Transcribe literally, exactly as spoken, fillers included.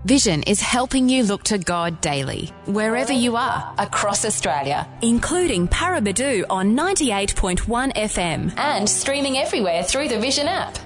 Vision is helping you look to God daily, wherever you are, across Australia, including Paraburdoo on ninety-eight point one F M and streaming everywhere through the Vision app.